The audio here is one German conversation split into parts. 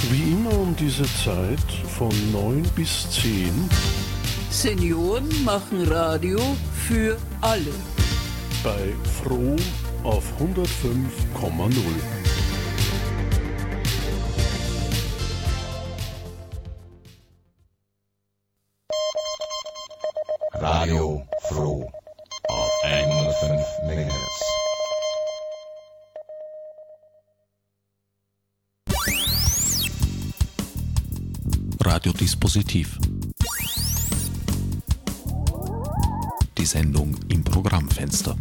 Wie immer um diese Zeit von 9 bis 10. Senioren machen Radio für alle. Bei Froh auf 105,0. Radio Froh auf 105 MHz. Radiodispositiv. Die Sendung im Programmfenster.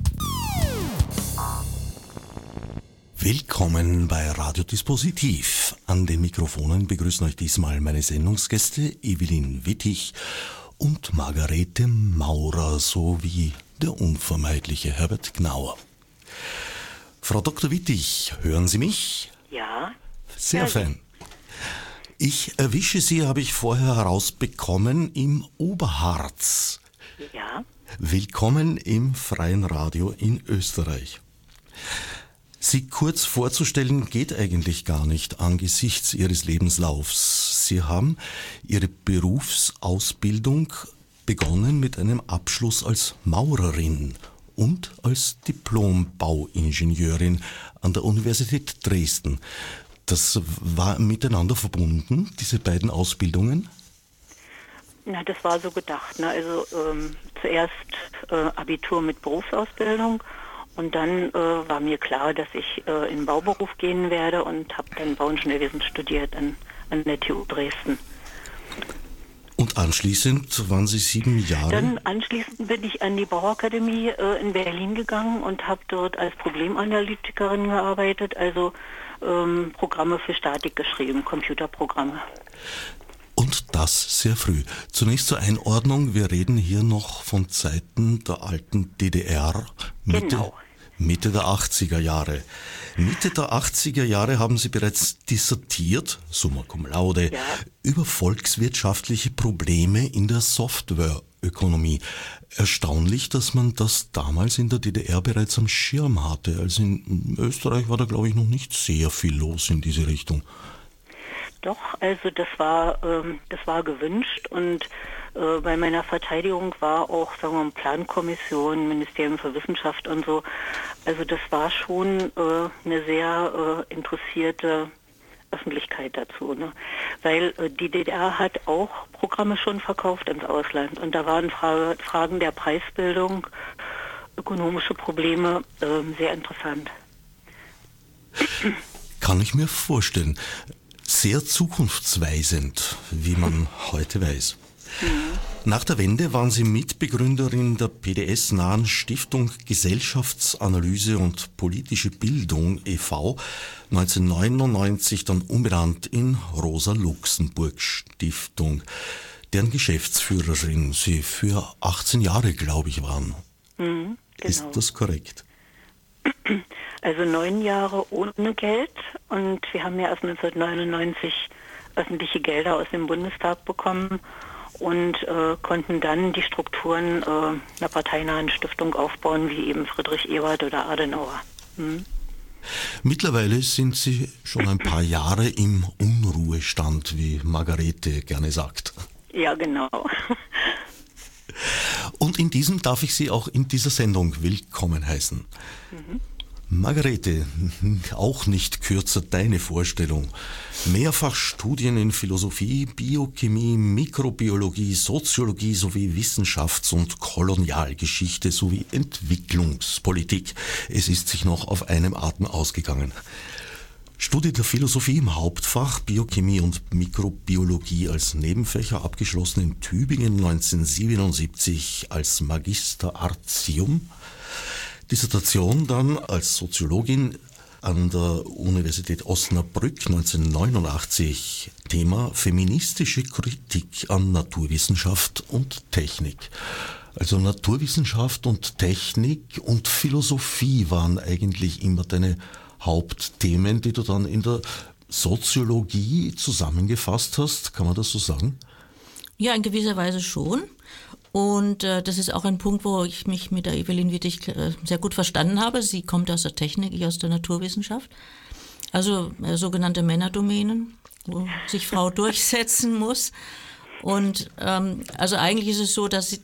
Willkommen bei Radiodispositiv. An den Mikrofonen begrüßen euch diesmal meine Sendungsgäste Evelyn Wittig und Margarete Maurer sowie der unvermeidliche Herbert Gnauer. Frau Dr. Wittig, hören Sie mich? Ja. Sehr fein. Ich erwische Sie, habe ich vorher herausbekommen, im Oberharz. Ja. Willkommen im freien Radio in Österreich. Sie kurz vorzustellen geht eigentlich gar nicht angesichts Ihres Lebenslaufs. Sie haben Ihre Berufsausbildung begonnen mit einem Abschluss als Maurerin und als Diplom-Bauingenieurin an der Universität Dresden. Das war miteinander verbunden, diese beiden Ausbildungen? Na, das war so gedacht. Ne? Also zuerst Abitur mit Berufsausbildung und dann war mir klar, dass ich in den Bauberuf gehen werde und habe dann Bauingenieurwesen studiert an der TU Dresden. Und anschließend waren Sie 7 Jahre? Dann anschließend bin ich an die Bauakademie in Berlin gegangen und habe dort als Problemanalytikerin gearbeitet, also Programme für Statik geschrieben, Computerprogramme. Und das sehr früh. Zunächst zur Einordnung, wir reden hier noch von Zeiten der alten DDR, Mitte der 80er Jahre. Mitte der 80er Jahre haben Sie bereits dissertiert, summa cum laude, ja, über volkswirtschaftliche Probleme in der Softwareökonomie. Erstaunlich, dass man das damals in der DDR bereits am Schirm hatte. Also in Österreich war da, glaube ich, noch nicht sehr viel los in diese Richtung. Doch, also das war gewünscht und bei meiner Verteidigung war auch, sagen wir mal, Plankommission, Ministerium für Wissenschaft und so. Also das war schon eine sehr interessierte Öffentlichkeit dazu, ne? Weil die DDR hat auch Programme schon verkauft ins Ausland und da waren Fragen der Preisbildung, ökonomische Probleme sehr interessant. Kann ich mir vorstellen. Sehr zukunftsweisend, wie man heute weiß. Nach der Wende waren Sie Mitbegründerin der PDS-nahen Stiftung Gesellschaftsanalyse und politische Bildung e.V., 1999 dann umbenannt in Rosa-Luxemburg-Stiftung, deren Geschäftsführerin Sie für 18 Jahre, glaube ich, waren. Genau. Ist das korrekt? Also 9 Jahre ohne Geld und wir haben ja erst 1999 öffentliche Gelder aus dem Bundestag bekommen und konnten dann die Strukturen einer parteinahen Stiftung aufbauen, wie eben Friedrich Ebert oder Adenauer. Mittlerweile sind Sie schon ein paar Jahre im Unruhestand, wie Margarete gerne sagt. Ja, genau. Und in diesem darf ich Sie auch in dieser Sendung willkommen heißen. Margarete, auch nicht kürzer deine Vorstellung. Mehrfach Studien in Philosophie, Biochemie, Mikrobiologie, Soziologie sowie Wissenschafts- und Kolonialgeschichte sowie Entwicklungspolitik. Es ist sich noch auf einem Atem ausgegangen. Studie der Philosophie im Hauptfach, Biochemie und Mikrobiologie als Nebenfächer, abgeschlossen in Tübingen 1977 als Magister Artium. Dissertation dann als Soziologin an der Universität Osnabrück 1989. Thema feministische Kritik an Naturwissenschaft und Technik. Also Naturwissenschaft und Technik und Philosophie waren eigentlich immer deine Hauptthemen, die du dann in der Soziologie zusammengefasst hast. Kann man das so sagen? Ja, in gewisser Weise schon. Und das ist auch ein Punkt, wo ich mich mit der Evelyn Wittig sehr gut verstanden habe. Sie kommt aus der Technik, ich aus der Naturwissenschaft. Also sogenannte Männerdomänen, wo sich Frau durchsetzen muss. Und also eigentlich ist es so, dass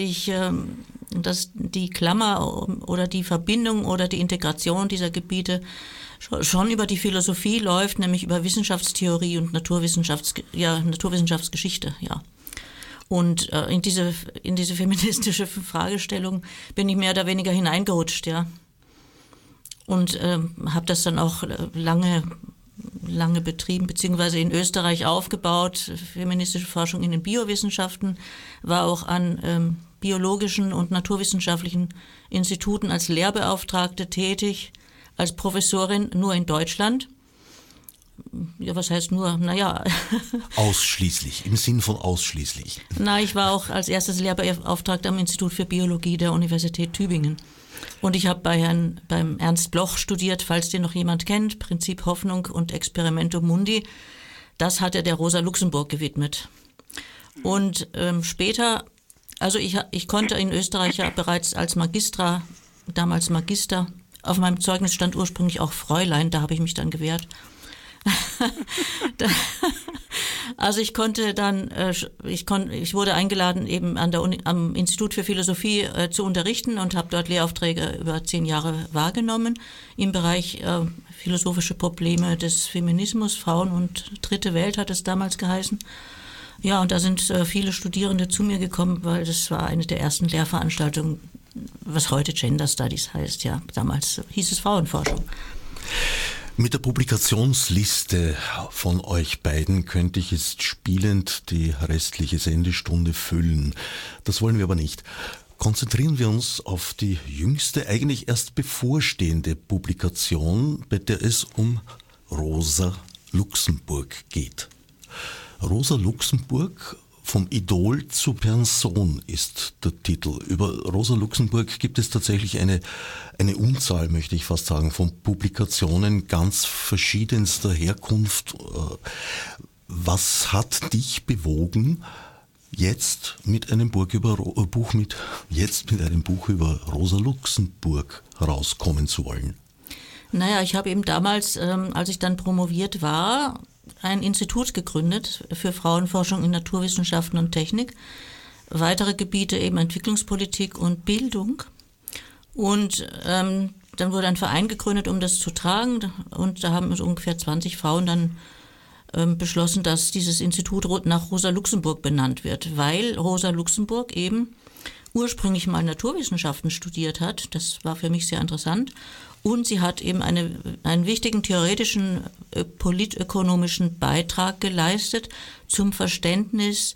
die Klammer oder die Verbindung oder die Integration dieser Gebiete schon über die Philosophie läuft, nämlich über Wissenschaftstheorie und Naturwissenschaftsgeschichte, ja. Und in diese feministische Fragestellung bin ich mehr oder weniger hineingerutscht, ja. Und habe das dann auch lange betrieben, beziehungsweise in Österreich aufgebaut. Feministische Forschung in den Biowissenschaften, war auch an biologischen und naturwissenschaftlichen Instituten als Lehrbeauftragte tätig, als Professorin nur in Deutschland. Ja, was heißt nur? Naja. Ausschließlich, im Sinn von ausschließlich. Na, ich war auch als erstes Lehrbeauftragte am Institut für Biologie der Universität Tübingen. Und ich habe beim Ernst Bloch studiert, falls den noch jemand kennt, Prinzip Hoffnung und Experimento Mundi. Das hat er der Rosa Luxemburg gewidmet. Und später, also ich konnte in Österreich ja bereits als damals Magister, auf meinem Zeugnis stand ursprünglich auch Fräulein, da habe ich mich dann gewehrt. Also ich wurde eingeladen, eben am Institut für Philosophie zu unterrichten und habe dort Lehraufträge über 10 Jahre wahrgenommen im Bereich philosophische Probleme des Feminismus, Frauen und Dritte Welt hat es damals geheißen. Ja, und da sind viele Studierende zu mir gekommen, weil das war eine der ersten Lehrveranstaltungen, was heute Gender Studies heißt, ja. Damals hieß es Frauenforschung. Mit der Publikationsliste von euch beiden könnte ich jetzt spielend die restliche Sendestunde füllen. Das wollen wir aber nicht. Konzentrieren wir uns auf die jüngste, eigentlich erst bevorstehende Publikation, bei der es um Rosa Luxemburg geht. Rosa Luxemburg, vom Idol zur Person ist der Titel. Über Rosa Luxemburg gibt es tatsächlich eine Unzahl, möchte ich fast sagen, von Publikationen ganz verschiedenster Herkunft. Was hat dich bewogen, jetzt mit einem Buch über Rosa Luxemburg herauskommen zu wollen? Naja, ich habe eben damals, als ich dann promoviert war, ein Institut gegründet für Frauenforschung in Naturwissenschaften und Technik. Weitere Gebiete eben Entwicklungspolitik und Bildung. Und dann wurde ein Verein gegründet, um das zu tragen. Und da haben so ungefähr 20 Frauen dann beschlossen, dass dieses Institut nach Rosa Luxemburg benannt wird, weil Rosa Luxemburg eben ursprünglich mal Naturwissenschaften studiert hat. Das war für mich sehr interessant. Und sie hat eben einen wichtigen theoretischen, politökonomischen Beitrag geleistet zum Verständnis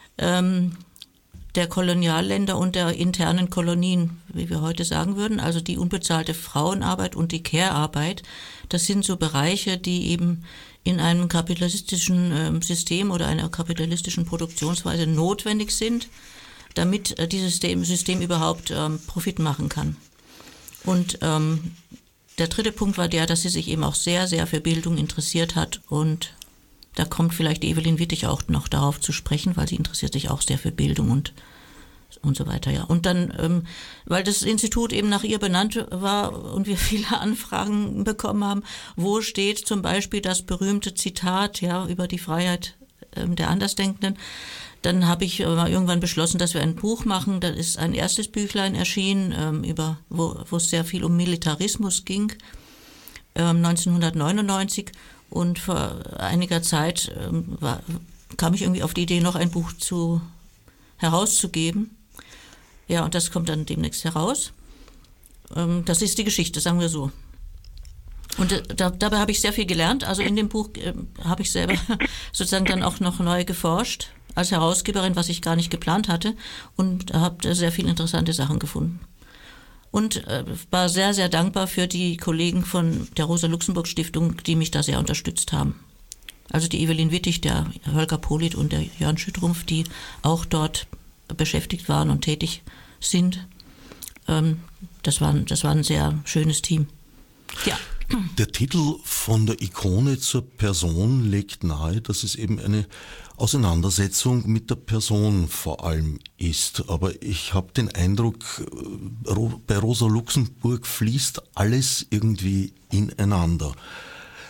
der Kolonialländer und der internen Kolonien, wie wir heute sagen würden. Also die unbezahlte Frauenarbeit und die Care-Arbeit. Das sind so Bereiche, die eben in einem kapitalistischen System oder einer kapitalistischen Produktionsweise notwendig sind, damit dieses System überhaupt Profit machen kann. Und der dritte Punkt war der, dass sie sich eben auch sehr, sehr für Bildung interessiert hat. Und da kommt vielleicht Evelyn Wittig auch noch darauf zu sprechen, weil sie interessiert sich auch sehr für Bildung und so weiter. Ja. Und dann, weil das Institut eben nach ihr benannt war und wir viele Anfragen bekommen haben, wo steht zum Beispiel das berühmte Zitat über die Freiheit der Andersdenkenden, dann habe ich irgendwann beschlossen, dass wir ein Buch machen. Da ist ein erstes Büchlein erschienen, wo es sehr viel um Militarismus ging, 1999. Und vor einiger Zeit kam ich irgendwie auf die Idee, noch ein Buch herauszugeben. Ja, und das kommt dann demnächst heraus. Das ist die Geschichte, sagen wir so. Und dabei habe ich sehr viel gelernt. Also in dem Buch habe ich selber sozusagen dann auch noch neu geforscht als Herausgeberin, was ich gar nicht geplant hatte, und habe sehr viele interessante Sachen gefunden. Und war sehr, sehr dankbar für die Kollegen von der Rosa-Luxemburg-Stiftung, die mich da sehr unterstützt haben. Also die Evelyn Wittig, der Holger Polit und der Jörn Schüttrumpf, die auch dort beschäftigt waren und tätig sind. Das war ein sehr schönes Team. Ja. Der Titel von der Ikone zur Person legt nahe, dass es eben eine Auseinandersetzung mit der Person vor allem ist. Aber ich habe den Eindruck, bei Rosa Luxemburg fließt alles irgendwie ineinander.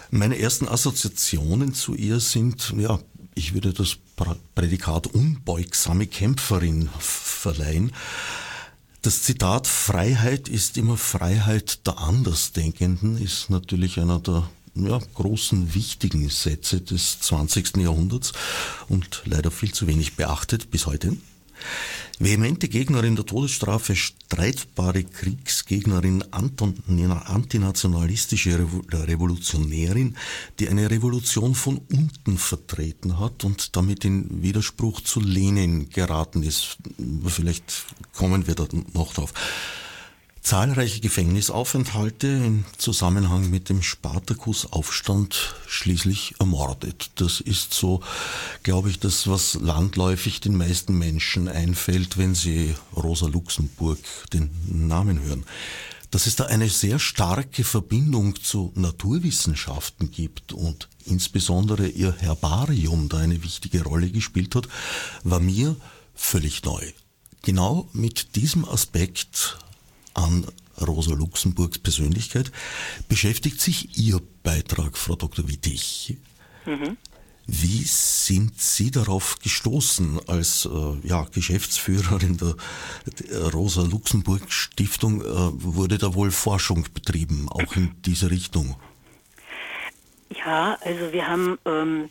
Meine ersten Assoziationen zu ihr sind, ja, ich würde das Prädikat unbeugsame Kämpferin verleihen. Das Zitat Freiheit ist immer Freiheit der Andersdenkenden ist natürlich einer der großen, wichtigen Sätze des 20. Jahrhunderts und leider viel zu wenig beachtet bis heute. Vehemente Gegnerin der Todesstrafe, streitbare Kriegsgegnerin, antinationalistische Revolutionärin, die eine Revolution von unten vertreten hat und damit in Widerspruch zu Lenin geraten ist. Vielleicht kommen wir da noch drauf. Zahlreiche Gefängnisaufenthalte im Zusammenhang mit dem Spartakusaufstand schließlich ermordet. Das ist so, glaube ich, das, was landläufig den meisten Menschen einfällt, wenn sie Rosa Luxemburg den Namen hören. Dass es da eine sehr starke Verbindung zu Naturwissenschaften gibt und insbesondere ihr Herbarium da eine wichtige Rolle gespielt hat, war mir völlig neu. Genau mit diesem Aspekt an Rosa Luxemburgs Persönlichkeit beschäftigt sich Ihr Beitrag, Frau Dr. Wittig. Wie sind Sie darauf gestoßen als Geschäftsführerin der Rosa Luxemburg Stiftung? Wurde da wohl Forschung betrieben, auch in diese Richtung? Ja, also wir haben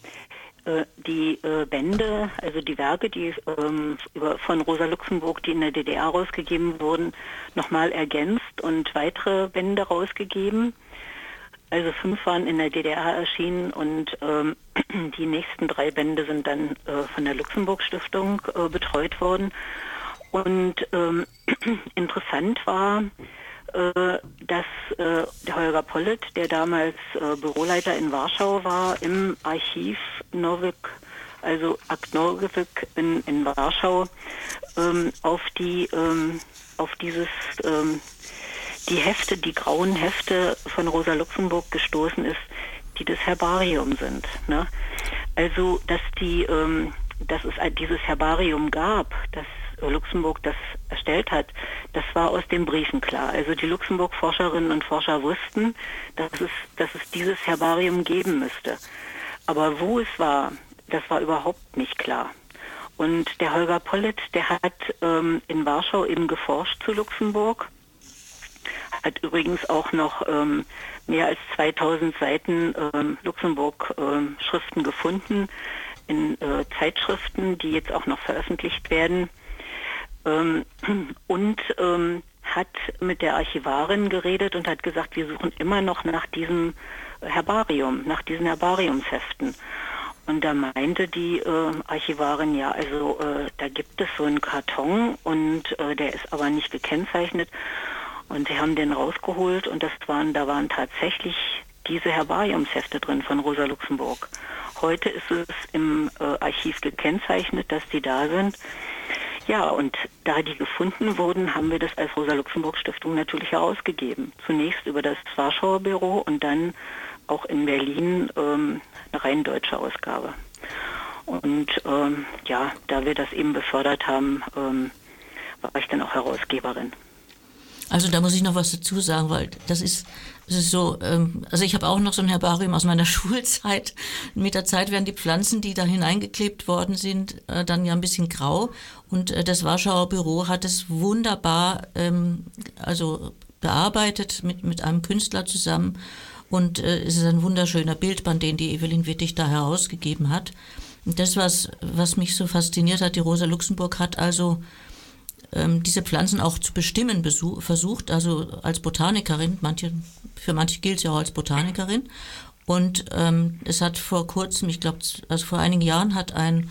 die Bände, also die Werke, die von Rosa Luxemburg, die in der DDR rausgegeben wurden, nochmal ergänzt und weitere Bände rausgegeben. Also 5 waren in der DDR erschienen und die nächsten 3 Bände sind dann von der Luxemburg Stiftung betreut worden. Und interessant war, dass der Holger Pollitt, der damals Büroleiter in Warschau war, im Archiv Nowyk, also Akt Nowyk in Warschau, auf die Hefte, die grauen Hefte von Rosa Luxemburg gestoßen ist, die das Herbarium sind. Ne? Also, dass es dieses Herbarium gab, dass Luxemburg das erstellt hat, das war aus den Briefen klar. Also die Luxemburg-Forscherinnen und Forscher wussten, dass es dieses Herbarium geben müsste. Aber wo es war, das war überhaupt nicht klar. Und der Holger Pollitt, der hat in Warschau eben geforscht zu Luxemburg, hat übrigens auch noch mehr als 2000 Seiten Luxemburg-Schriften gefunden in Zeitschriften, die jetzt auch noch veröffentlicht werden. Und hat mit der Archivarin geredet und hat gesagt, wir suchen immer noch nach diesem Herbarium, nach diesen Herbariumsheften. Und da meinte die Archivarin, ja, also da gibt es so einen Karton und der ist aber nicht gekennzeichnet. Und sie haben den rausgeholt und da waren tatsächlich diese Herbariumshefte drin von Rosa Luxemburg. Heute ist es im Archiv gekennzeichnet, dass die da sind. Ja, und da die gefunden wurden, haben wir das als Rosa Luxemburg Stiftung natürlich herausgegeben. Zunächst über das Warschauer Büro und dann auch in Berlin eine rein deutsche Ausgabe. Und da wir das eben befördert haben, war ich dann auch Herausgeberin. Also da muss ich noch was dazu sagen, weil das ist so, also ich habe auch noch so ein Herbarium aus meiner Schulzeit. Mit der Zeit werden die Pflanzen, die da hineingeklebt worden sind, dann ja ein bisschen grau. Und das Warschauer Büro hat es wunderbar bearbeitet mit einem Künstler zusammen. Und es ist ein wunderschöner Bildband, den die Evelyn Wittig da herausgegeben hat. Und das, was mich so fasziniert hat, die Rosa Luxemburg hat also diese Pflanzen auch zu bestimmen versucht, also als Botanikerin, für manche gilt sie auch als Botanikerin. Und es hat vor kurzem, ich glaube, also vor einigen Jahren hat ein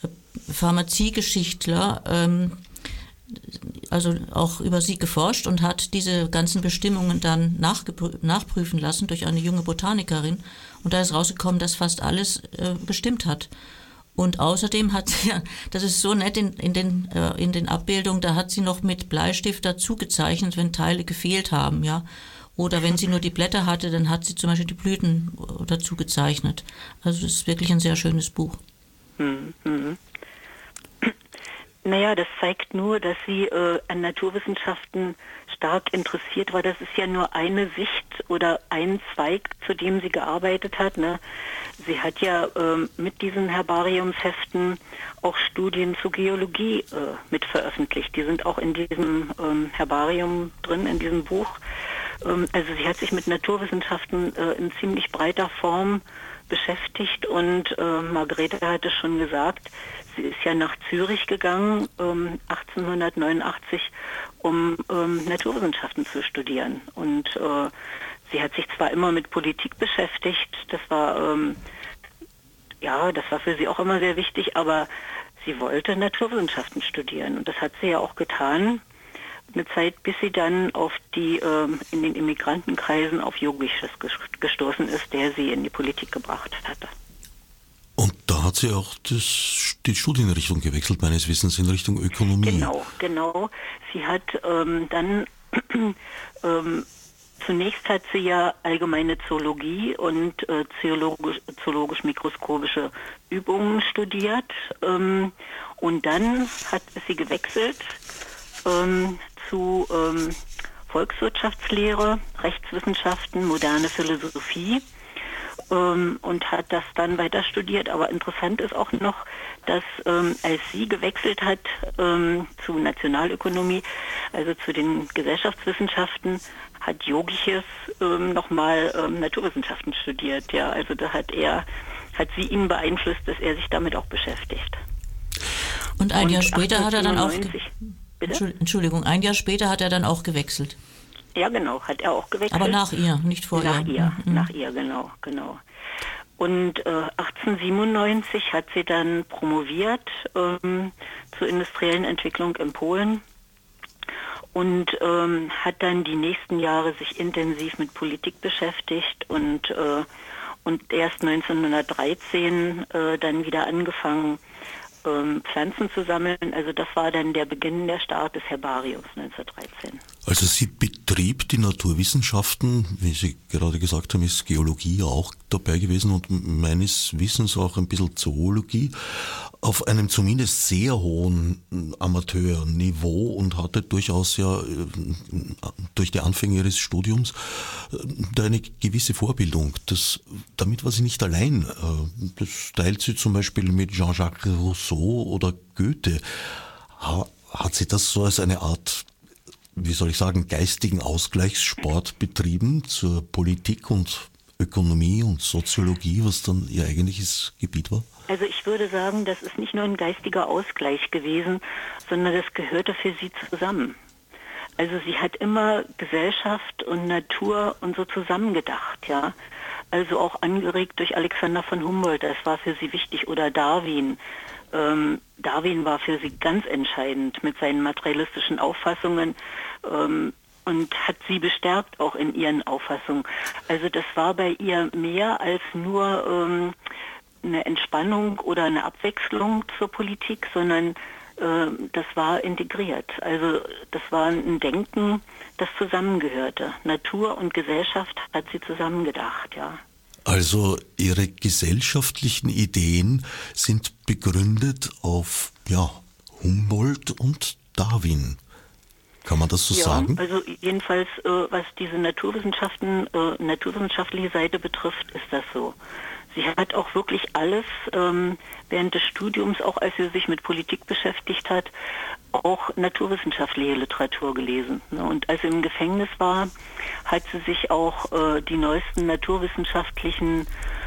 Pharmaziegeschichtler also auch über sie geforscht und hat diese ganzen Bestimmungen dann nachprüfen lassen durch eine junge Botanikerin. Und da ist rausgekommen, dass fast alles bestimmt hat. Und außerdem hat sie, das ist so nett in den Abbildungen, da hat sie noch mit Bleistift dazu gezeichnet, wenn Teile gefehlt haben, ja. Oder wenn sie nur die Blätter hatte, dann hat sie zum Beispiel die Blüten dazu gezeichnet. Also das ist wirklich ein sehr schönes Buch. Naja, das zeigt nur, dass sie an Naturwissenschaften stark interessiert war. Das ist ja nur eine Sicht oder ein Zweig, zu dem sie gearbeitet hat. Ne? Sie hat ja mit diesen Herbariumsheften auch Studien zur Geologie mit veröffentlicht. Die sind auch in diesem Herbarium drin, in diesem Buch. Also sie hat sich mit Naturwissenschaften in ziemlich breiter Form beschäftigt und Margarete hatte schon gesagt, sie ist ja nach Zürich gegangen, 1889, um Naturwissenschaften zu studieren. Und sie hat sich zwar immer mit Politik beschäftigt, das war für sie auch immer sehr wichtig, aber sie wollte Naturwissenschaften studieren und das hat sie ja auch getan. Eine Zeit, bis sie dann in den Immigrantenkreisen auf Yogisches gestoßen ist, der sie in die Politik gebracht hatte. Und da hat sie auch die Studienrichtung gewechselt, meines Wissens, in Richtung Ökonomie. Genau. Sie hat dann zunächst hat sie ja allgemeine Zoologie und zoologisch-mikroskopische Übungen studiert. Und dann hat sie gewechselt zu Volkswirtschaftslehre, Rechtswissenschaften, moderne Philosophie und hat das dann weiter studiert. Aber interessant ist auch noch, dass als sie gewechselt hat zu Nationalökonomie, also zu den Gesellschaftswissenschaften, hat Yogisches nochmal Naturwissenschaften studiert. Ja, also da hat sie ihn beeinflusst, dass er sich damit auch beschäftigt. Und ein Jahr später hat er dann auch... Bitte? Entschuldigung, ein Jahr später hat er dann auch gewechselt. Ja, genau, hat er auch gewechselt. Aber nach ihr, nicht vor ihr. Nach ihr, genau. Und 1897 hat sie dann promoviert zur industriellen Entwicklung in Polen und hat dann die nächsten Jahre sich intensiv mit Politik beschäftigt und erst 1913 dann wieder angefangen, Pflanzen zu sammeln. Also das war dann der Beginn der Start des Herbariums 1913. Also sie betrieb die Naturwissenschaften, wie Sie gerade gesagt haben, ist Geologie auch dabei gewesen und meines Wissens auch ein bisschen Zoologie, auf einem zumindest sehr hohen Amateurniveau und hatte durchaus ja durch die Anfänge ihres Studiums da eine gewisse Vorbildung. Damit war sie nicht allein. Das teilt sie zum Beispiel mit Jean-Jacques Rousseau oder Goethe. Hat sie das so als eine Art, wie soll ich sagen, geistigen Ausgleichssport betrieben zur Politik und Ökonomie und Soziologie, was dann ihr eigentliches Gebiet war? Also ich würde sagen, das ist nicht nur ein geistiger Ausgleich gewesen, sondern das gehörte für sie zusammen. Also sie hat immer Gesellschaft und Natur und so zusammengedacht, ja. Also auch angeregt durch Alexander von Humboldt, das war für sie wichtig, oder Darwin. Darwin war für sie ganz entscheidend mit seinen materialistischen Auffassungen und hat sie bestärkt auch in ihren Auffassungen. Also das war bei ihr mehr als nur eine Entspannung oder eine Abwechslung zur Politik, sondern das war integriert. Also das war ein Denken, das zusammengehörte. Natur und Gesellschaft hat sie zusammengedacht, ja. Also ihre gesellschaftlichen Ideen sind begründet auf Humboldt und Darwin. Kann man das so sagen? Also jedenfalls, was diese naturwissenschaftliche Seite betrifft, ist das so. Sie hat auch wirklich alles während des Studiums, auch als sie sich mit Politik beschäftigt hat, auch naturwissenschaftliche Literatur gelesen. Und als sie im Gefängnis war, hat sie sich auch die neuesten naturwissenschaftlichen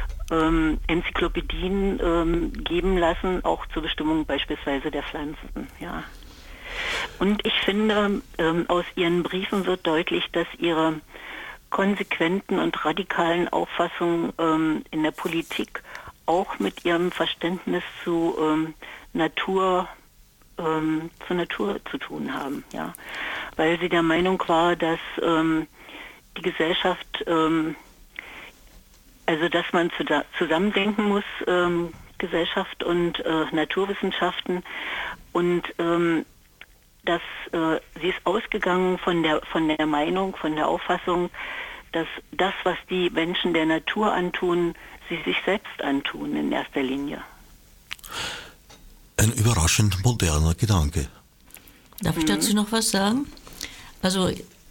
Enzyklopädien geben lassen, auch zur Bestimmung beispielsweise der Pflanzen. Ja. Und ich finde, aus ihren Briefen wird deutlich, dass ihre konsequenten und radikalen Auffassungen in der Politik auch mit ihrem Verständnis zur Natur zu tun haben, ja, weil sie der Meinung war, dass die Gesellschaft, also dass man zusammendenken muss, Gesellschaft und Naturwissenschaften, und dass sie ist ausgegangen von der Meinung, von der Auffassung, dass das, was die Menschen der Natur antun, sie sich selbst antun in erster Linie. Ein überraschend moderner Gedanke. Darf ich dazu noch was sagen? Also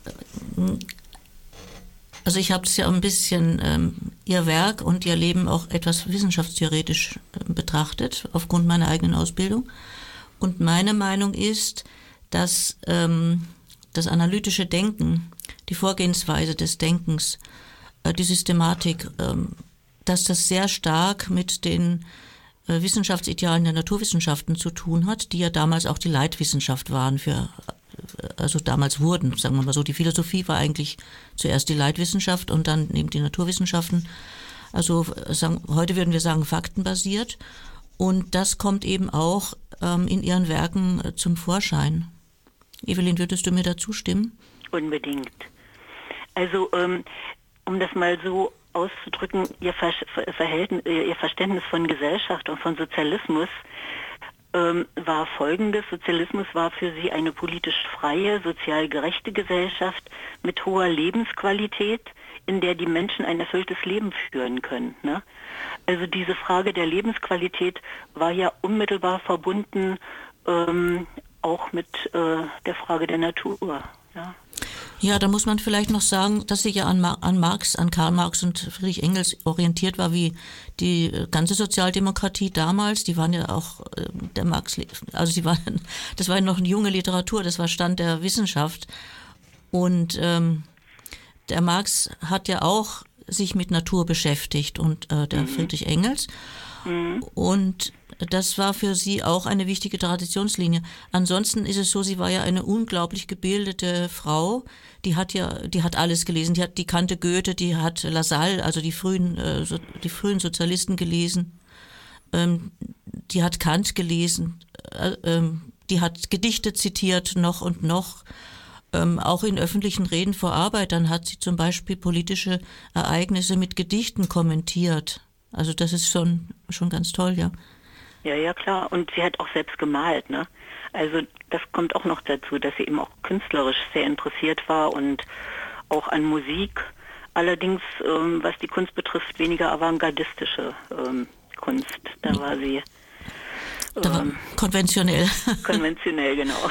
ich habe es ja ein bisschen ihr Werk und ihr Leben auch etwas wissenschaftstheoretisch betrachtet, aufgrund meiner eigenen Ausbildung. Und meine Meinung ist, dass das analytische Denken, die Vorgehensweise des Denkens, die Systematik, dass das sehr stark mit den Wissenschaftsidealen der Naturwissenschaften zu tun hat, die ja damals auch die Leitwissenschaft waren also damals wurden, sagen wir mal so. Die Philosophie war eigentlich zuerst die Leitwissenschaft und dann eben die Naturwissenschaften. Also heute würden wir sagen faktenbasiert. Und das kommt eben auch in ihren Werken zum Vorschein. Evelyn, würdest du mir dazu stimmen? Unbedingt. Also um das mal so auszudrücken, ihr Verständnis von Gesellschaft und von Sozialismus war folgendes. Sozialismus war für sie eine politisch freie, sozial gerechte Gesellschaft mit hoher Lebensqualität, in der die Menschen ein erfülltes Leben führen können. Ne? Also diese Frage der Lebensqualität war ja unmittelbar verbunden auch mit der Frage der Natur. Ja? Ja, da muss man vielleicht noch sagen, dass sie ja an Karl Marx und Friedrich Engels orientiert war, wie die ganze Sozialdemokratie damals. Die waren ja auch der Marx, also das war ja noch eine junge Literatur, das war Stand der Wissenschaft. Und der Marx hat ja auch sich mit Natur beschäftigt und der Friedrich Engels. Und das war für sie auch eine wichtige Traditionslinie. Ansonsten ist es so, sie war ja eine unglaublich gebildete Frau. Die hat alles gelesen. Die kannte Goethe, die hat Lassalle, also die frühen Sozialisten gelesen. Die hat Kant gelesen. Die hat Gedichte zitiert noch und noch. Auch in öffentlichen Reden vor Arbeitern hat sie zum Beispiel politische Ereignisse mit Gedichten kommentiert. Also das ist schon ganz toll, ja. Ja, klar. Und sie hat auch selbst gemalt, ne? Also das kommt auch noch dazu, dass sie eben auch künstlerisch sehr interessiert war und auch an Musik. Allerdings, was die Kunst betrifft, weniger avantgardistische Kunst. Da war sie konventionell. Konventionell, genau.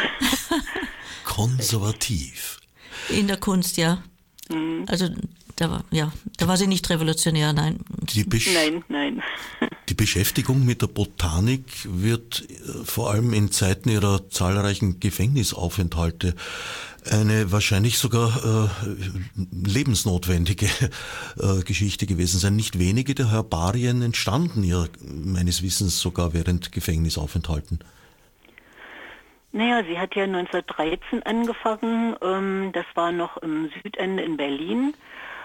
Konservativ. In der Kunst, ja. Also da war sie nicht revolutionär, nein. Nein. Die Beschäftigung mit der Botanik wird vor allem in Zeiten ihrer zahlreichen Gefängnisaufenthalte eine wahrscheinlich sogar lebensnotwendige Geschichte gewesen sein. Nicht wenige der Herbarien entstanden ja meines Wissens sogar während Gefängnisaufenthalten. Naja, sie hat ja 1913 angefangen, das war noch im Südende in Berlin.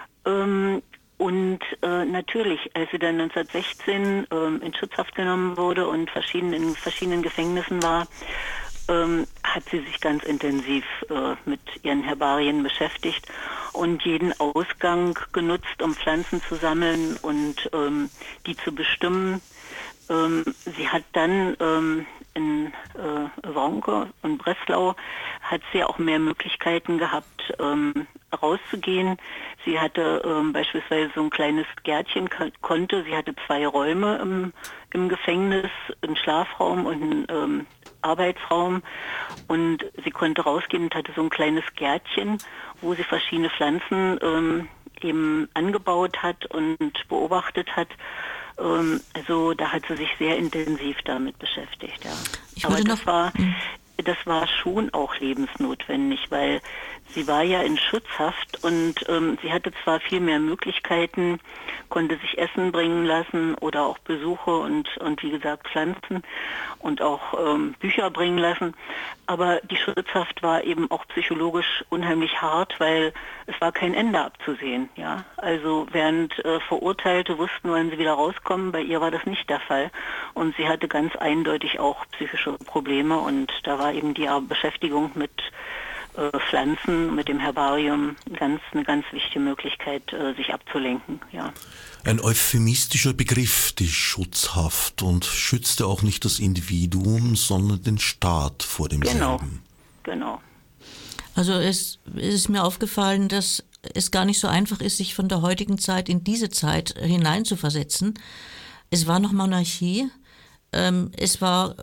Und natürlich, als sie dann 1916 in Schutzhaft genommen wurde und in verschiedenen Gefängnissen war, hat sie sich ganz intensiv mit ihren Herbarien beschäftigt und jeden Ausgang genutzt, um Pflanzen zu sammeln und die zu bestimmen. Sie hat dann in Wronke und Breslau hat sie auch mehr Möglichkeiten gehabt, rauszugehen. Sie hatte beispielsweise so ein kleines Gärtchen, sie hatte 2 Räume im Gefängnis, einen Schlafraum und einen Arbeitsraum, und sie konnte rausgehen und hatte so ein kleines Gärtchen, wo sie verschiedene Pflanzen eben angebaut hat und beobachtet hat. Also da hat sie sich sehr intensiv damit beschäftigt, ja. Aber das war schon auch lebensnotwendig, weil sie war ja in Schutzhaft und sie hatte zwar viel mehr Möglichkeiten, konnte sich Essen bringen lassen oder auch Besuche und wie gesagt Pflanzen und auch Bücher bringen lassen, aber die Schutzhaft war eben auch psychologisch unheimlich hart, weil es war kein Ende abzusehen, ja. Also während Verurteilte wussten, wann sie wieder rauskommen, bei ihr war das nicht der Fall und sie hatte ganz eindeutig auch psychische Probleme, und da war eben die Beschäftigung mit Pflanzen, mit dem Herbarium eine ganz wichtige Möglichkeit, sich abzulenken, ja. Ein euphemistischer Begriff, die Schutzhaft, und schützte auch nicht das Individuum, sondern den Staat vor demselben. Genau. Also es ist mir aufgefallen, dass es gar nicht so einfach ist, sich von der heutigen Zeit in diese Zeit hineinzuversetzen. Es war noch Monarchie, es war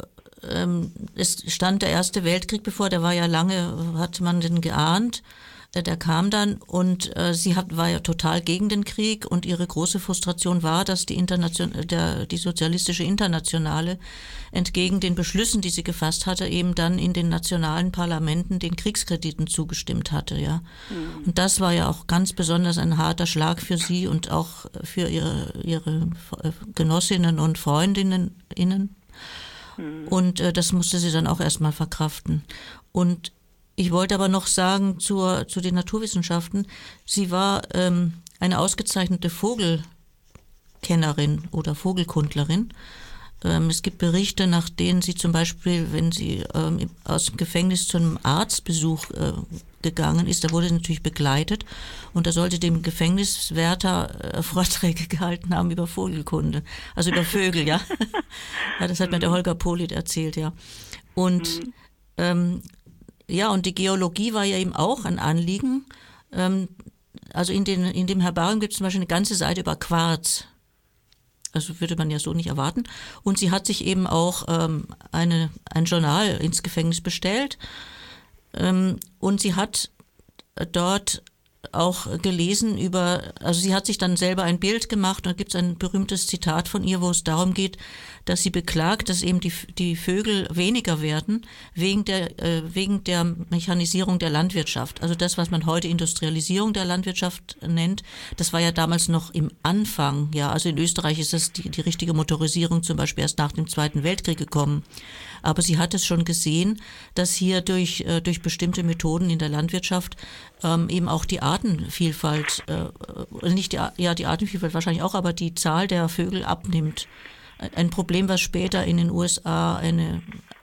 es stand der Erste Weltkrieg bevor, der war ja lange, hat man den geahnt. Der kam dann und sie war ja total gegen den Krieg und ihre große Frustration war, dass die Sozialistische Internationale entgegen den Beschlüssen, die sie gefasst hatte, eben dann in den nationalen Parlamenten den Kriegskrediten zugestimmt hatte, ja. Mhm. Und das war ja auch ganz besonders ein harter Schlag für sie und auch für ihre Genossinnen und Freundinnen. Mhm. Und das musste sie dann auch erstmal verkraften. Und ich wollte aber noch sagen zu den Naturwissenschaften, sie war eine ausgezeichnete Vogelkennerin oder Vogelkundlerin. Es gibt Berichte, nach denen sie zum Beispiel, wenn sie aus dem Gefängnis zu einem Arztbesuch gegangen ist, da wurde sie natürlich begleitet und da sollte dem Gefängniswärter Vorträge gehalten haben über Vogelkunde, also über Vögel, ja. Ja, das hat mir der Holger Polit erzählt, ja. Und ja, und die Geologie war ja eben auch ein Anliegen. Also in dem Herbarium gibt es zum Beispiel eine ganze Seite über Quarz. Also würde man ja so nicht erwarten. Und sie hat sich eben auch ein Journal ins Gefängnis bestellt. Und sie hat dort auch gelesen also sie hat sich dann selber ein Bild gemacht und da gibt es ein berühmtes Zitat von ihr, wo es darum geht, dass sie beklagt, dass eben die Vögel weniger werden wegen der Mechanisierung der Landwirtschaft. Also das, was man heute Industrialisierung der Landwirtschaft nennt, das war ja damals noch im Anfang. Ja, also in Österreich ist das die richtige Motorisierung zum Beispiel erst nach dem Zweiten Weltkrieg gekommen. Aber sie hat es schon gesehen, dass hier durch bestimmte Methoden in der Landwirtschaft eben auch die Artenvielfalt, die Artenvielfalt wahrscheinlich auch, aber die Zahl der Vögel abnimmt. Ein Problem, was später in den USA eine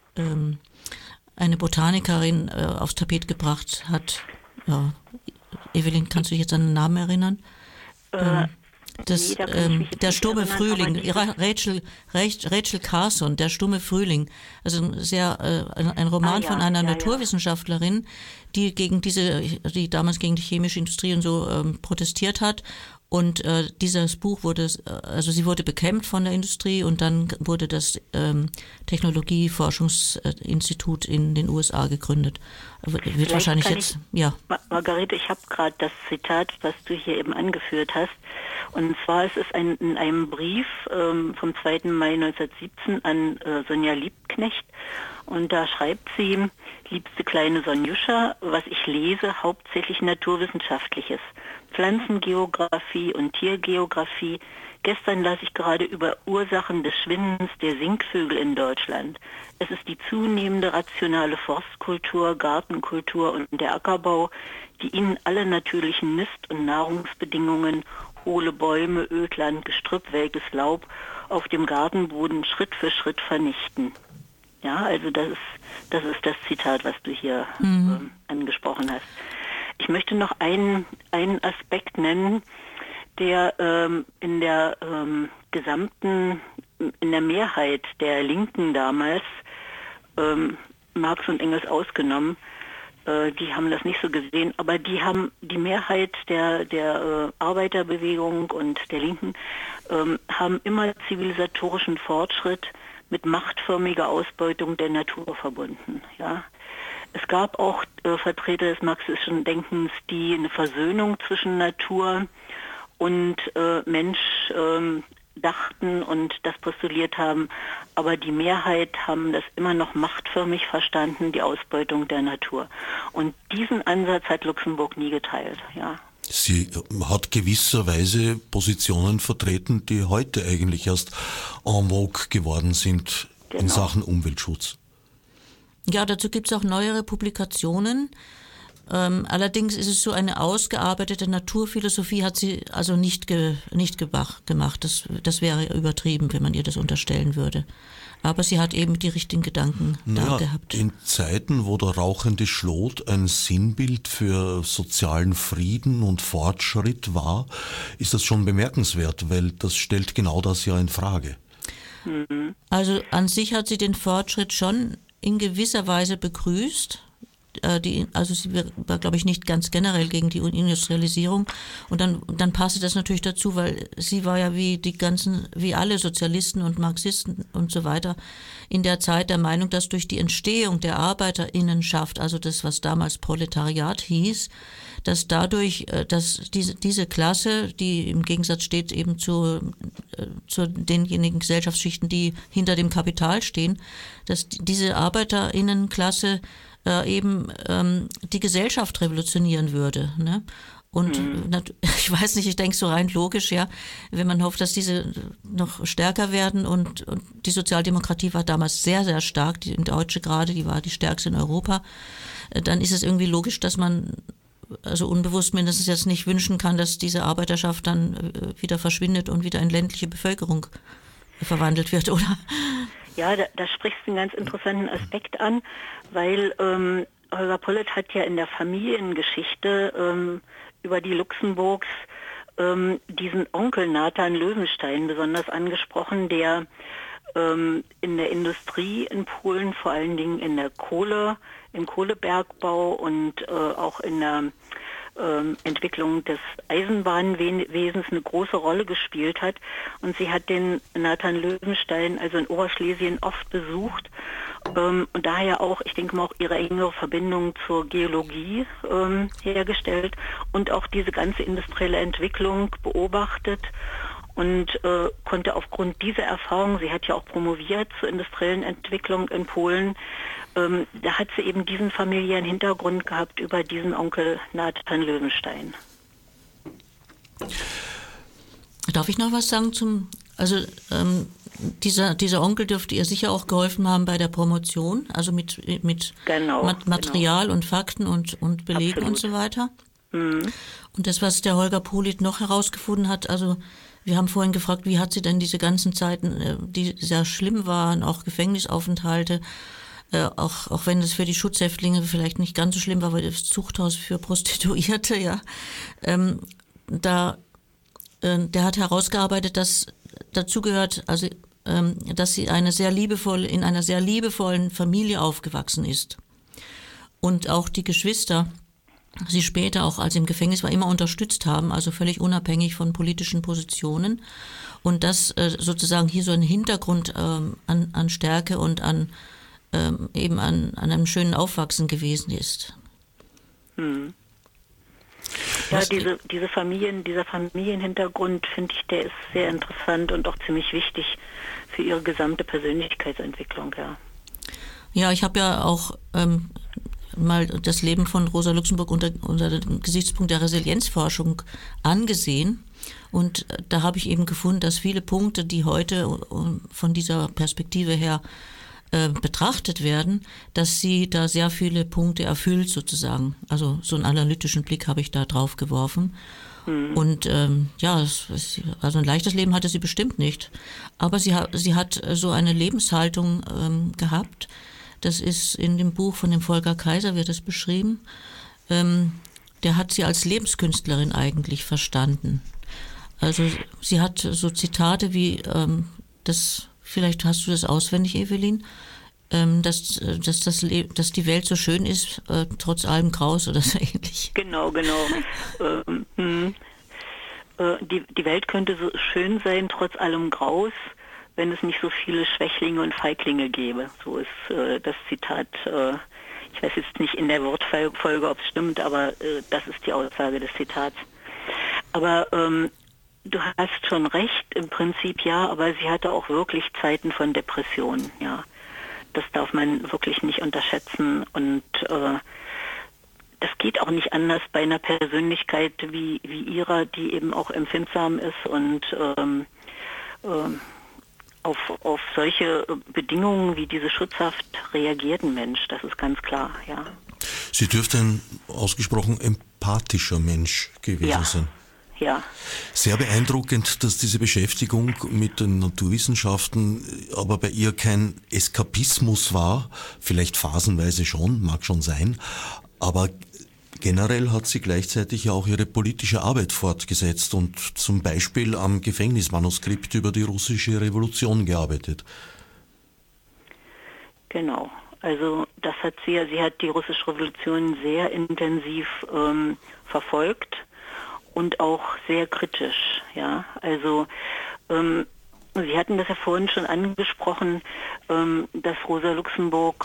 Botanikerin aufs Tapet gebracht hat. Ja, Evelyn, kannst du dich jetzt an den Namen erinnern? Der stumme Frühling, Rachel Carson, der stumme Frühling, also ein Roman von einer Naturwissenschaftlerin, die damals gegen die chemische Industrie und so protestiert hat. Und dieses Buch sie wurde bekämpft von der Industrie und dann wurde das Technologieforschungsinstitut in den USA gegründet. Wird wahrscheinlich jetzt, ja. Margarete, ich habe gerade das Zitat, was du hier eben angeführt hast. Und zwar ist es in einem Brief vom 2. Mai 1917 an Sonja Liebknecht. Und da schreibt sie: Liebste kleine Sonjuscha, was ich lese, hauptsächlich Naturwissenschaftliches. Pflanzengeographie und Tiergeographie. Gestern las ich gerade über Ursachen des Schwindens der Singvögel in Deutschland. Es ist die zunehmende rationale Forstkultur, Gartenkultur und der Ackerbau, die ihnen alle natürlichen Nist- und Nahrungsbedingungen, hohle Bäume, Ödland, Gestrüpp, welkes Laub auf dem Gartenboden Schritt für Schritt vernichten. Ja, also das ist das Zitat, was du hier angesprochen hast. Ich möchte noch einen Aspekt nennen, der in der Mehrheit der Linken damals, Marx und Engels ausgenommen, die haben das nicht so gesehen, aber die Mehrheit der Arbeiterbewegung und der Linken haben immer zivilisatorischen Fortschritt mit machtförmiger Ausbeutung der Natur verbunden, ja. Es gab auch Vertreter des marxistischen Denkens, die eine Versöhnung zwischen Natur und Mensch dachten und das postuliert haben, aber die Mehrheit haben das immer noch machtförmig verstanden, die Ausbeutung der Natur. Und diesen Ansatz hat Luxemburg nie geteilt, ja. Sie hat gewisserweise Positionen vertreten, die heute eigentlich erst en vogue geworden sind in Sachen Umweltschutz. Ja, dazu gibt es auch neuere Publikationen. Allerdings ist es so, eine ausgearbeitete Naturphilosophie hat sie also nicht gemacht. Das wäre übertrieben, wenn man ihr das unterstellen würde. Aber sie hat eben die richtigen Gedanken da gehabt. In Zeiten, wo der rauchende Schlot ein Sinnbild für sozialen Frieden und Fortschritt war, ist das schon bemerkenswert, weil das stellt genau das ja in Frage. Also an sich hat sie den Fortschritt schon in gewisser Weise begrüßt. also sie war, glaube ich, nicht ganz generell gegen die Industrialisierung. Und dann passte das natürlich dazu, weil sie war ja wie alle Sozialisten und Marxisten und so weiter in der Zeit der Meinung, dass durch die Entstehung der Arbeiterinnenschaft, also das, was damals Proletariat hieß, dass dadurch, dass diese Klasse, die im Gegensatz steht eben zu denjenigen Gesellschaftsschichten, die hinter dem Kapital stehen, dass diese Arbeiterinnenklasse eben die Gesellschaft revolutionieren würde, ne? Und ich weiß nicht, ich denke so rein logisch, ja, wenn man hofft, dass diese noch stärker werden und die Sozialdemokratie war damals sehr, sehr stark, die Deutsche gerade, die war die stärkste in Europa, dann ist es irgendwie logisch, dass man also unbewusst mindestens jetzt nicht wünschen kann, dass diese Arbeiterschaft dann wieder verschwindet und wieder in ländliche Bevölkerung verwandelt wird, oder? Ja, da sprichst du einen ganz interessanten Aspekt an, weil Holger Pollett hat ja in der Familiengeschichte über die Luxemburgs diesen Onkel Nathan Löwenstein besonders angesprochen, der in der Industrie in Polen, vor allen Dingen in der im Kohlebergbau und auch in der Entwicklung des Eisenbahnwesens eine große Rolle gespielt hat. Und sie hat den Nathan Löwenstein also in Oberschlesien oft besucht und daher auch, ich denke mal, auch ihre engere Verbindung zur Geologie hergestellt und auch diese ganze industrielle Entwicklung beobachtet und konnte aufgrund dieser Erfahrung, sie hat ja auch promoviert zur industriellen Entwicklung in Polen, da hat sie eben diesen familiären Hintergrund gehabt über diesen Onkel Nathan Löwenstein. Darf ich noch was sagen dieser Onkel dürfte ihr sicher auch geholfen haben bei der Promotion, also mit Material und Fakten und Belegen. Absolut. Und so weiter. Mhm. Und das, was der Holger Pollett noch herausgefunden hat, also wir haben vorhin gefragt, wie hat sie denn diese ganzen Zeiten, die sehr schlimm waren, auch Gefängnisaufenthalte, auch wenn es für die Schutzhäftlinge vielleicht nicht ganz so schlimm war, weil das Zuchthaus für Prostituierte, ja, der hat herausgearbeitet, dass dazu gehört, also dass sie in einer sehr liebevollen Familie aufgewachsen ist und auch die Geschwister sie später auch, als sie im Gefängnis war, immer unterstützt haben, also völlig unabhängig von politischen Positionen und dass sozusagen hier so ein Hintergrund an Stärke und an einem schönen Aufwachsen gewesen ist. Hm. Ja, dieser Familienhintergrund, finde ich, der ist sehr interessant und auch ziemlich wichtig für ihre gesamte Persönlichkeitsentwicklung, ja. Ja, ich habe ja auch mal das Leben von Rosa Luxemburg unter dem Gesichtspunkt der Resilienzforschung angesehen. Und da habe ich eben gefunden, dass viele Punkte, die heute von dieser Perspektive her betrachtet werden, dass sie da sehr viele Punkte erfüllt sozusagen. Also so einen analytischen Blick habe ich da drauf geworfen. Mhm. Und also ein leichtes Leben hatte sie bestimmt nicht. Aber sie hat so eine Lebenshaltung gehabt. Das ist in dem Buch von dem Volker Kaiser, wird es beschrieben. Der hat sie als Lebenskünstlerin eigentlich verstanden. Also sie hat so Zitate wie vielleicht hast du das auswendig, Evelyn, dass die Welt so schön ist, trotz allem Graus oder so ähnlich. Genau. Die Welt könnte so schön sein, trotz allem Graus, wenn es nicht so viele Schwächlinge und Feiglinge gäbe. So ist das Zitat. Ich weiß jetzt nicht in der Wortfolge, ob es stimmt, aber das ist die Aussage des Zitats. Aber du hast schon recht, im Prinzip ja, aber sie hatte auch wirklich Zeiten von Depressionen, ja. Das darf man wirklich nicht unterschätzen und das geht auch nicht anders bei einer Persönlichkeit wie ihrer, die eben auch empfindsam ist und auf solche Bedingungen wie diese Schutzhaft reagiert ein Mensch, das ist ganz klar, ja. Sie dürfte ein ausgesprochen empathischer Mensch gewesen sein. Ja. Sehr beeindruckend, dass diese Beschäftigung mit den Naturwissenschaften aber bei ihr kein Eskapismus war, vielleicht phasenweise schon, mag schon sein, aber generell hat sie gleichzeitig ja auch ihre politische Arbeit fortgesetzt und zum Beispiel am Gefängnismanuskript über die russische Revolution gearbeitet. Genau. Also das hat sie hat die russische Revolution sehr intensiv verfolgt und auch sehr kritisch, ja. Also Sie hatten das ja vorhin schon angesprochen, dass Rosa Luxemburg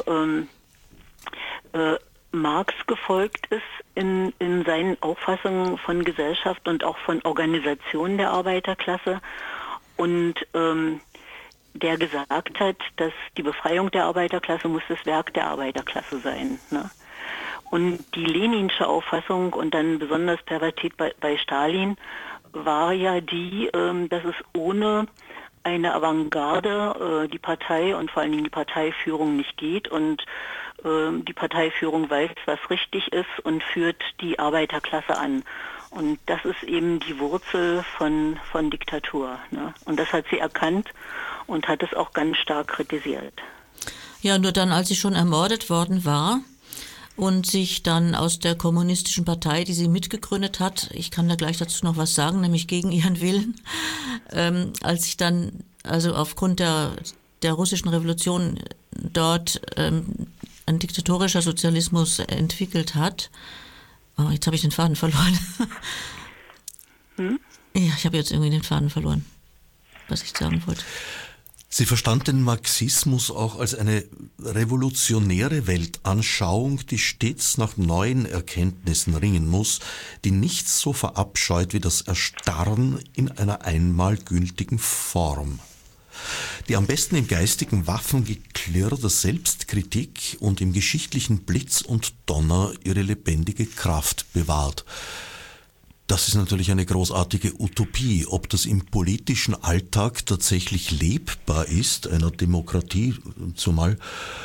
Marx gefolgt ist in seinen Auffassungen von Gesellschaft und auch von Organisation der Arbeiterklasse und der gesagt hat, dass die Befreiung der Arbeiterklasse muss das Werk der Arbeiterklasse sein. Ne? Und die leninsche Auffassung und dann besonders pervertiert bei Stalin war ja die, dass es ohne eine Avantgarde die Partei und vor allen Dingen die Parteiführung nicht geht und die Parteiführung weiß, was richtig ist und führt die Arbeiterklasse an. Und das ist eben die Wurzel von Diktatur. Ne? Und das hat sie erkannt und hat es auch ganz stark kritisiert. Ja, nur dann, als sie schon ermordet worden war und sich dann aus der kommunistischen Partei, die sie mitgegründet hat, ich kann da gleich dazu noch was sagen, nämlich gegen ihren Willen, als sich dann, also aufgrund der russischen Revolution dort ein diktatorischer Sozialismus entwickelt hat. Oh, jetzt habe ich den Faden verloren. Ja, ich habe jetzt irgendwie den Faden verloren, was ich sagen wollte. Sie verstand den Marxismus auch als eine revolutionäre Weltanschauung, die stets nach neuen Erkenntnissen ringen muss, die nichts so verabscheut wie das Erstarren in einer einmal gültigen Form. Die am besten im geistigen Waffengeklirr der Selbstkritik und im geschichtlichen Blitz und Donner ihre lebendige Kraft bewahrt. Das ist natürlich eine großartige Utopie. Ob das im politischen Alltag tatsächlich lebbar ist, einer Demokratie zumal,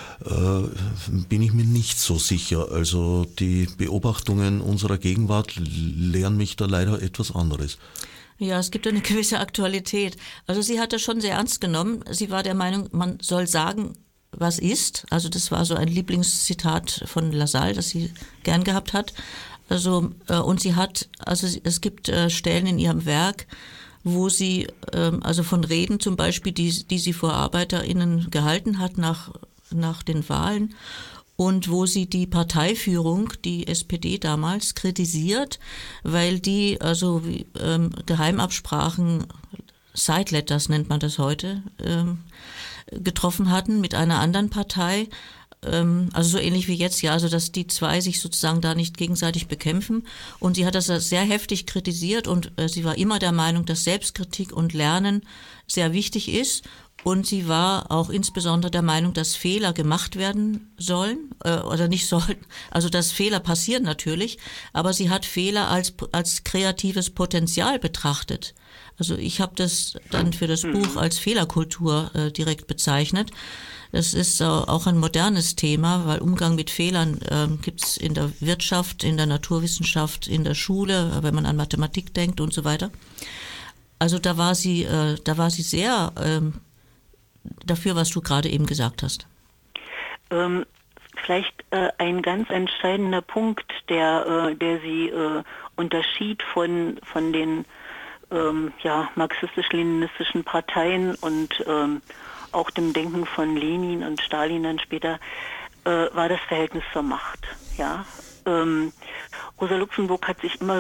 bin ich mir nicht so sicher. Also die Beobachtungen unserer Gegenwart lehren mich da leider etwas anderes. Ja, es gibt eine gewisse Aktualität. Also sie hat das schon sehr ernst genommen. Sie war der Meinung, man soll sagen, was ist. Also das war so ein Lieblingszitat von Lassalle, das sie gern gehabt hat. Also und sie hat, also es gibt Stellen in ihrem Werk, wo sie also von Reden zum Beispiel, die sie vor ArbeiterInnen gehalten hat nach den Wahlen und wo sie die Parteiführung, die SPD damals, kritisiert, weil die also Geheimabsprachen, Side Letters nennt man das heute, getroffen hatten mit einer anderen Partei. Also so ähnlich wie jetzt, ja, also dass die zwei sich sozusagen da nicht gegenseitig bekämpfen. Und sie hat das sehr heftig kritisiert und sie war immer der Meinung, dass Selbstkritik und Lernen sehr wichtig ist. Und sie war auch insbesondere der Meinung, dass Fehler gemacht werden sollen oder nicht sollten. Also dass Fehler passieren natürlich, aber sie hat Fehler als kreatives Potenzial betrachtet. Also ich habe das dann für das Buch als Fehlerkultur direkt bezeichnet. Das ist auch ein modernes Thema, weil Umgang mit Fehlern gibt's in der Wirtschaft, in der Naturwissenschaft, in der Schule, wenn man an Mathematik denkt und so weiter. Also da war sie sehr dafür, was du gerade eben gesagt hast. Vielleicht ein ganz entscheidender Punkt, der sie unterschied von den marxistisch-leninistischen Parteien und auch dem Denken von Lenin und Stalin dann später, war das Verhältnis zur Macht. Ja? Rosa Luxemburg hat sich immer